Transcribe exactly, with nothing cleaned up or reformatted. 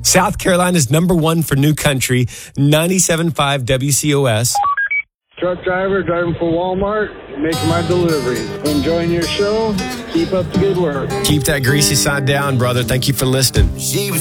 South Carolina's number one for new country, ninety-seven point five W C O S. Truck driver driving for Walmart, making my deliveries. Enjoying your show. Keep up the good work. Keep that greasy side down, brother. Thank you for listening. She was